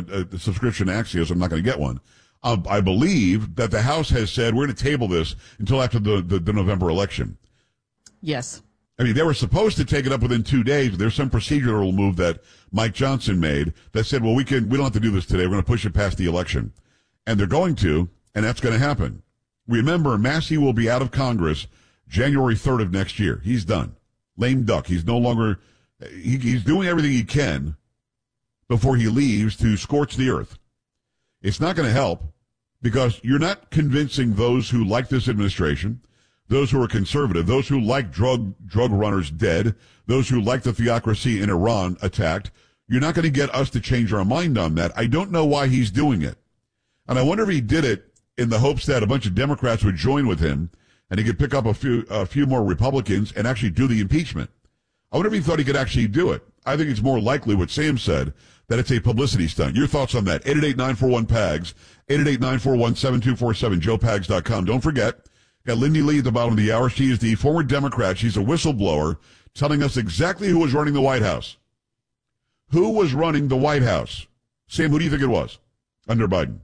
a subscription to Axios. I'm not going to get one. I believe that the House has said we're going to table this until after the November election. Yes. I mean, they were supposed to take it up within 2 days, but there's some procedural move that Mike Johnson made that said, well, we don't have to do this today. We're going to push it past the election. And they're going to, and that's going to happen. Remember, Massey will be out of Congress January 3rd of next year. He's done. Lame duck. He's no longer, he's doing everything he can before he leaves to scorch the earth. It's not going to help because you're not convincing those who like this administration, those who are conservative, those who like drug runners dead, those who like the theocracy in Iran attacked. You're not going to get us to change our mind on that. I don't know why he's doing it. And I wonder if he did it in the hopes that a bunch of Democrats would join with him and he could pick up a few more Republicans and actually do the impeachment. I wonder if he thought he could actually do it. I think it's more likely what Sam said, that it's a publicity stunt. Your thoughts on that? 888-941-PAGS, 888-941-7247, joepags.com. Don't forget, got Lindy Lee at the bottom of the hour. She is the former Democrat. She's a whistleblower telling us exactly who was running the White House. Who was running the White House? Sam, who do you think it was under Biden?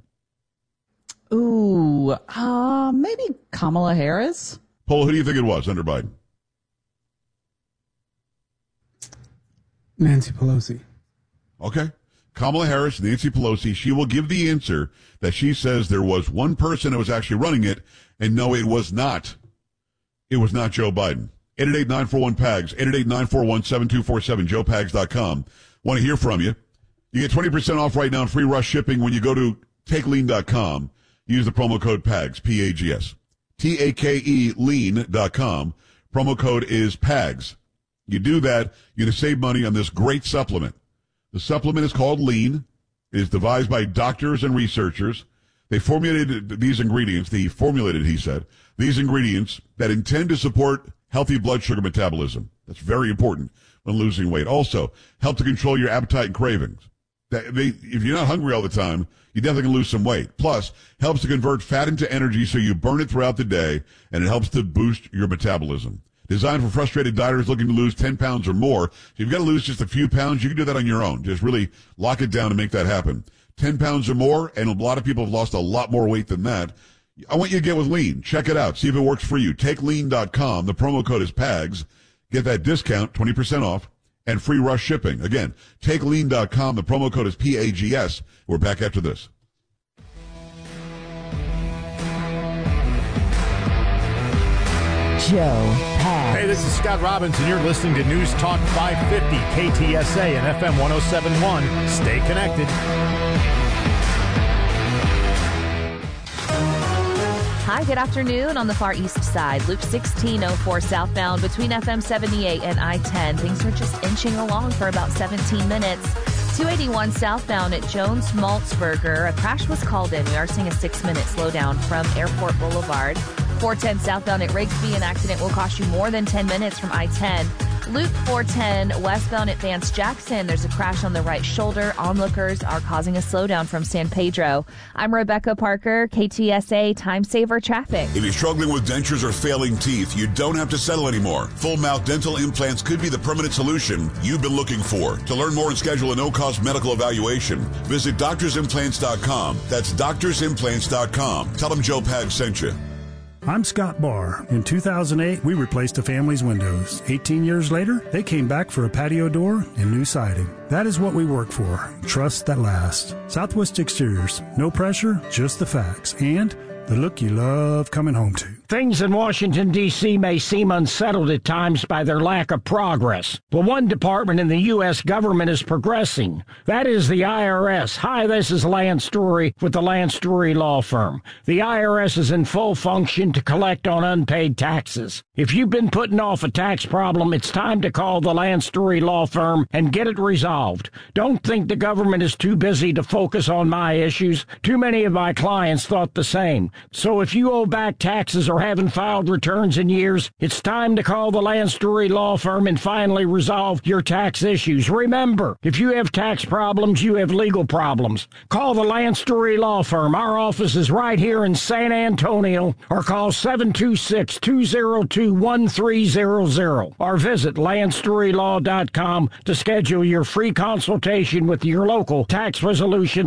Ooh, maybe Kamala Harris. Paul, who do you think it was under Biden? Nancy Pelosi. Okay. Kamala Harris, Nancy Pelosi, she will give the answer that she says there was one person that was actually running it, and no, it was not. It was not Joe Biden. 888-941-PAGS, 888-941-7247, joepags.com. Want to hear from you. You get 20% off right now on free rush shipping when you go to takelean.com. Use the promo code PAGS, P-A-G-S. T-A-K-E lean.com. Promo code is PAGS. You do that, you're going to save money on this great supplement. The supplement is called Lean. It is devised by doctors and researchers. They formulated these ingredients, he said, these ingredients that intend to support healthy blood sugar metabolism. That's very important when losing weight. Also, help to control your appetite and cravings. If you're not hungry all the time, you definitely can lose some weight. Plus, helps to convert fat into energy so you burn it throughout the day, and it helps to boost your metabolism. Designed for frustrated dieters looking to lose 10 pounds or more. If you've got to lose just a few pounds, you can do that on your own. Just really lock it down and make that happen. 10 pounds or more, and a lot of people have lost a lot more weight than that. I want you to get with Lean. Check it out. See if it works for you. TakeLean.com. The promo code is PAGS. Get that discount, 20% off, and free rush shipping. Again, TakeLean.com. The promo code is PAGS. We're back after this. Joe Pags. Hey, this is Scott Robinson. You're listening to News Talk 550, KTSA and FM 1071. Stay connected. Hi, good afternoon. On the far east side, Loop 1604 southbound between FM 78 and I-10. Things are just inching along for about 17 minutes. 281 southbound at Jones Maltzberger. A crash was called in. We are seeing a 6-minute slowdown from Airport Boulevard. 410 southbound at Rigsby. An accident will cost you more than 10 minutes from I-10. Loop 410 westbound at Vance Jackson. There's a crash on the right shoulder. Onlookers are causing a slowdown from San Pedro. I'm Rebecca Parker, KTSA Time Saver Traffic. If you're struggling with dentures or failing teeth, you don't have to settle anymore. Full mouth dental implants could be the permanent solution you've been looking for. To learn more and schedule a no-cost medical evaluation, visit doctorsimplants.com. That's doctorsimplants.com. Tell them Joe Pags sent you. I'm Scott Barr. In 2008, we replaced a family's windows. 18 years later, they came back for a patio door and new siding. That is what we work for. Trust that lasts. Southwest Exteriors. No pressure, just the facts. And the look you love coming home to. Things in Washington, D.C. may seem unsettled at times by their lack of progress. But one department in the U.S. government is progressing. That is the IRS. Hi, this is Lance Story with the Lance Story Law Firm. The IRS is in full function to collect on unpaid taxes. If you've been putting off a tax problem, it's time to call the Lance Story Law Firm and get it resolved. Don't think the government is too busy to focus on my issues. Too many of my clients thought the same. So if you owe back taxes or haven't filed returns in years, it's time to call the Lance Story Law Firm and finally resolve your tax issues. Remember, if you have tax problems, you have legal problems. Call the Lance Story Law Firm. Our office is right here in San Antonio, or call 726-202-1300 or visit LanceStoryLaw.com to schedule your free consultation with your local tax resolution